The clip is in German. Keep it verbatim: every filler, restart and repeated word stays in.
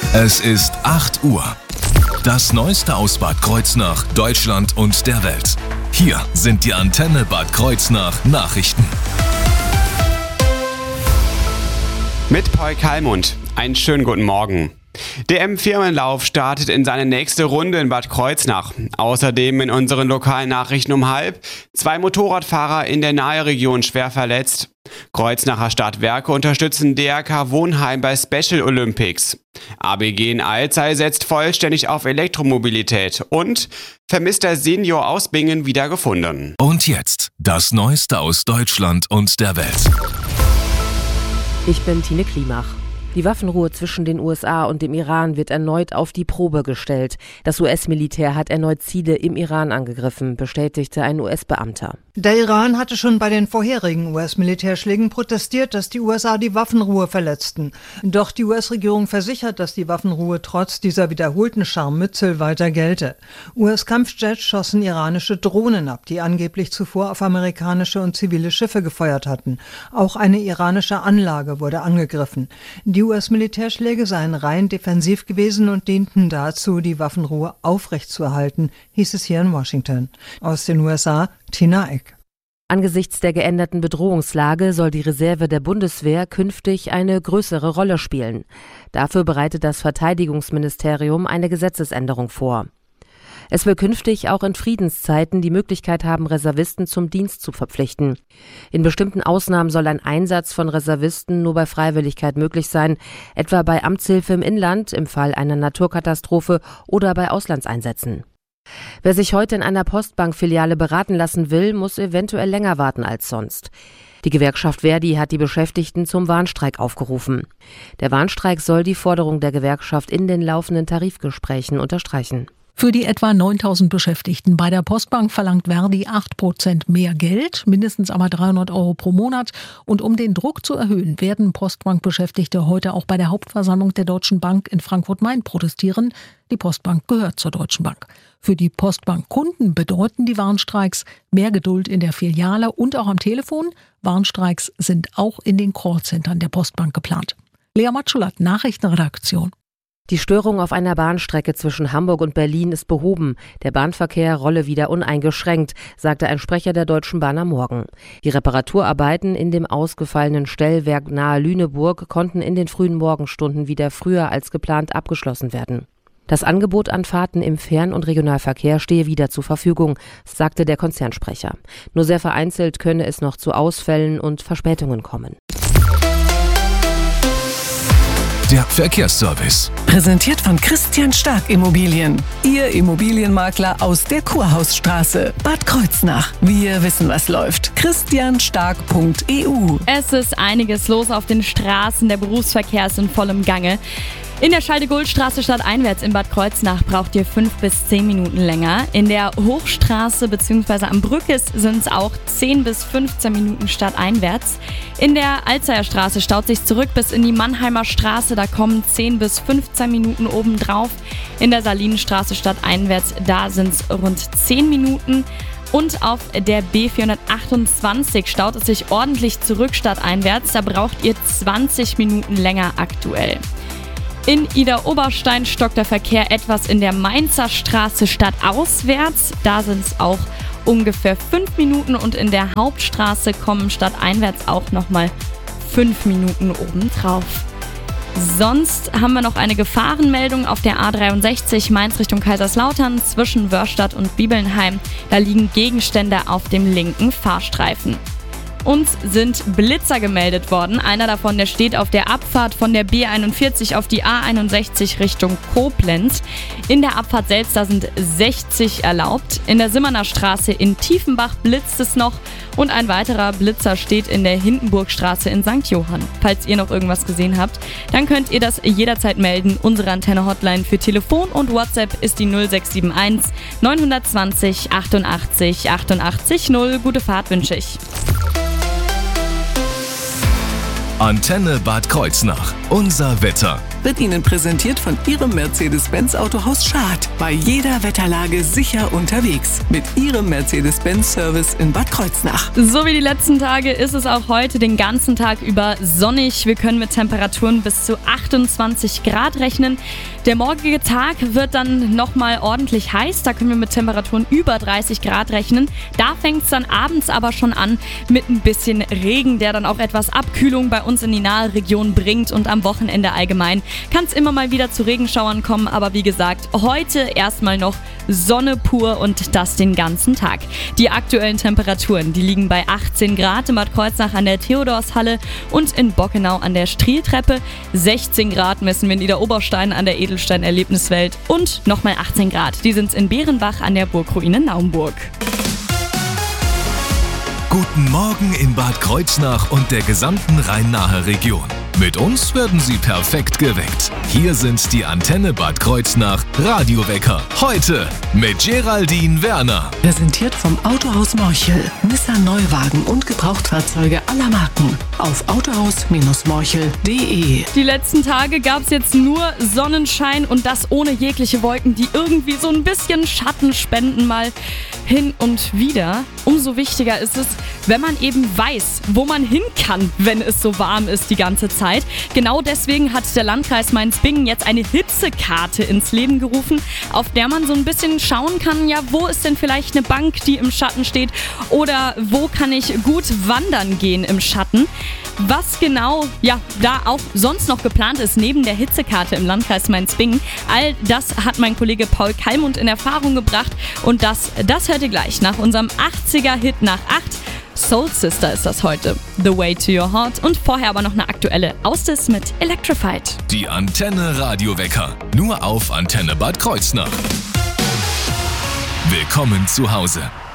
Es ist acht Uhr. Das Neueste aus Bad Kreuznach, Deutschland und der Welt. Hier sind die Antenne Bad Kreuznach Nachrichten. Mit Paul Kalmund. Einen schönen guten Morgen. Der M-Firmenlauf startet in seine nächste Runde in Bad Kreuznach. Außerdem in unseren lokalen Nachrichten um halb zwei Motorradfahrer in der Naheregion schwer verletzt. Kreuznacher Stadtwerke unterstützen D R K Wohnheim bei Special Olympics. A B G in Alzey setzt vollständig auf Elektromobilität und vermisster Senior aus Bingen wiedergefunden. Und jetzt das Neueste aus Deutschland und der Welt. Ich bin Tine Klimach. Die Waffenruhe zwischen den U S A und dem Iran wird erneut auf die Probe gestellt. Das U S-Militär hat erneut Ziele im Iran angegriffen, bestätigte ein U S-Beamter. Der Iran hatte schon bei den vorherigen U S-Militärschlägen protestiert, dass die U S A die Waffenruhe verletzten. Doch die U S-Regierung versichert, dass die Waffenruhe trotz dieser wiederholten Scharmützel weiter gelte. U S-Kampfjets schossen iranische Drohnen ab, die angeblich zuvor auf amerikanische und zivile Schiffe gefeuert hatten. Auch eine iranische Anlage wurde angegriffen. Die U S-Militärschläge seien rein defensiv gewesen und dienten dazu, die Waffenruhe aufrechtzuerhalten, hieß es hier in Washington. Aus den U S A, Tina Eck. Angesichts der geänderten Bedrohungslage soll die Reserve der Bundeswehr künftig eine größere Rolle spielen. Dafür bereitet das Verteidigungsministerium eine Gesetzesänderung vor. Es will künftig auch in Friedenszeiten die Möglichkeit haben, Reservisten zum Dienst zu verpflichten. In bestimmten Ausnahmen soll ein Einsatz von Reservisten nur bei Freiwilligkeit möglich sein, etwa bei Amtshilfe im Inland, im Fall einer Naturkatastrophe oder bei Auslandseinsätzen. Wer sich heute in einer Postbank-Filiale beraten lassen will, muss eventuell länger warten als sonst. Die Gewerkschaft Verdi hat die Beschäftigten zum Warnstreik aufgerufen. Der Warnstreik soll die Forderung der Gewerkschaft in den laufenden Tarifgesprächen unterstreichen. Für die etwa neuntausend Beschäftigten bei der Postbank verlangt Verdi acht Prozent mehr Geld, mindestens aber dreihundert Euro pro Monat. Und um den Druck zu erhöhen, werden Postbank-Beschäftigte heute auch bei der Hauptversammlung der Deutschen Bank in Frankfurt-Main protestieren. Die Postbank gehört zur Deutschen Bank. Für die Postbank-Kunden bedeuten die Warnstreiks mehr Geduld in der Filiale und auch am Telefon. Warnstreiks sind auch in den Callcentern der Postbank geplant. Lea Matschulat, Nachrichtenredaktion. Die Störung auf einer Bahnstrecke zwischen Hamburg und Berlin ist behoben. Der Bahnverkehr rolle wieder uneingeschränkt, sagte ein Sprecher der Deutschen Bahn am Morgen. Die Reparaturarbeiten in dem ausgefallenen Stellwerk nahe Lüneburg konnten in den frühen Morgenstunden wieder früher als geplant abgeschlossen werden. Das Angebot an Fahrten im Fern- und Regionalverkehr stehe wieder zur Verfügung, sagte der Konzernsprecher. Nur sehr vereinzelt könne es noch zu Ausfällen und Verspätungen kommen. Der Verkehrsservice. Präsentiert von Christian Stark Immobilien. Ihr Immobilienmakler aus der Kurhausstraße. Bad Kreuznach. Wir wissen, was läuft. christian stark punkt e u. Es ist einiges los auf den Straßen. Der Berufsverkehr ist in vollem Gange. In der Schalde-Gold-Straße stadteinwärts in Bad Kreuznach braucht ihr fünf bis zehn Minuten länger. In der Hochstraße bzw. am Brückes sind es auch zehn bis fünfzehn Minuten stadteinwärts. In der Alzeyer Straße staut sich zurück bis in die Mannheimer Straße. Da kommen zehn bis fünfzehn Minuten obendrauf. In der Salinenstraße stadteinwärts, da sind es rund zehn Minuten. Und auf der B vierhundertachtundzwanzig staut es sich ordentlich zurück stadteinwärts. Da braucht ihr zwanzig Minuten länger aktuell. In Idar-Oberstein stockt der Verkehr etwas in der Mainzer Straße stadtauswärts. Da sind es auch ungefähr fünf Minuten und in der Hauptstraße kommen stadteinwärts auch nochmal fünf Minuten obendrauf. Sonst haben wir noch eine Gefahrenmeldung auf der A dreiundsechzig Mainz Richtung Kaiserslautern zwischen Wörstadt und Bibelnheim. Da liegen Gegenstände auf dem linken Fahrstreifen. Uns sind Blitzer gemeldet worden. Einer davon, der steht auf der Abfahrt von der B einundvierzig auf die A einundsechzig Richtung Koblenz. In der Abfahrt selbst, da sind sechzig erlaubt. In der Simmerner Straße in Tiefenbach blitzt es noch. Und ein weiterer Blitzer steht in der Hindenburgstraße in Sankt Johann. Falls ihr noch irgendwas gesehen habt, dann könnt ihr das jederzeit melden. Unsere Antenne-Hotline für Telefon und WhatsApp ist die null sechs sieben eins neun zwei null achtundachtzig achtundachtzig null. Gute Fahrt wünsche ich. Antenne Bad Kreuznach. Unser Wetter. Wird Ihnen präsentiert von Ihrem Mercedes-Benz Autohaus Schad. Bei jeder Wetterlage sicher unterwegs. Mit Ihrem Mercedes-Benz-Service in Bad Kreuznach. So wie die letzten Tage ist es auch heute den ganzen Tag über sonnig. Wir können mit Temperaturen bis zu achtundzwanzig Grad rechnen. Der morgige Tag wird dann nochmal ordentlich heiß. Da können wir mit Temperaturen über dreißig Grad rechnen. Da fängt es dann abends aber schon an mit ein bisschen Regen, der dann auch etwas Abkühlung bei uns in die nahe Region bringt. Und am Wochenende allgemein kann es immer mal wieder zu Regenschauern kommen. Aber wie gesagt, heute erstmal noch Sonne pur und das den ganzen Tag. Die aktuellen Temperaturen, die liegen bei achtzehn Grad in Bad Kreuznach an der Theodorshalle und in Bockenau an der Strieltreppe. sechzehn Grad messen wir in Niederoberstein an der Edelstein-Erlebniswelt und nochmal achtzehn Grad. Die sind in Bärenbach an der Burgruine Naumburg. Guten Morgen in Bad Kreuznach und der gesamten Rhein-Nahe-Region. Mit uns werden Sie perfekt geweckt. Hier sind die Antenne Bad Kreuznach Radiowecker. Heute mit Geraldine Werner. Präsentiert vom Autohaus Morchel. Nissan Neuwagen und Gebrauchtfahrzeuge aller Marken. Auf autohaus morchel punkt de. Die letzten Tage gab es jetzt nur Sonnenschein und das ohne jegliche Wolken, die irgendwie so ein bisschen Schatten spenden mal hin und wieder. Umso wichtiger ist es, wenn man eben weiß, wo man hin kann, wenn es so warm ist die ganze Zeit. Genau deswegen hat der Landkreis Mainz-Bingen jetzt eine Hitzekarte ins Leben gerufen, auf der man so ein bisschen schauen kann, ja, wo ist denn vielleicht eine Bank, die im Schatten steht oder wo kann ich gut wandern gehen im Schatten. Was genau ja da auch sonst noch geplant ist neben der Hitzekarte im Landkreis Mainz-Bingen, all das hat mein Kollege Paul Kalmund in Erfahrung gebracht und das, das hört ihr gleich nach unserem achtziger-Hit nach acht. Soul Sister ist das heute. The Way to Your Heart und vorher aber noch eine aktuelle Ausdis mit Electrified. Die Antenne Radiowecker. Nur auf Antenne Bad Kreuznach. Willkommen zu Hause.